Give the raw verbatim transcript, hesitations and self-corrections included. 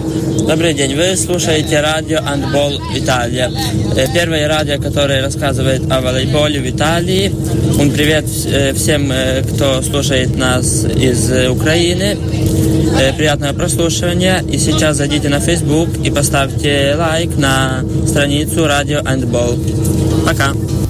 Добрый день, вы слушаете радио «Handball» Италия. Первое радио, которое рассказывает о волейболе в Италии. Un привет всем, кто слушает нас из Украины. Приятного прослушивания. И сейчас зайдите на Facebook и поставьте лайк на страницу радио «Handball». Пока.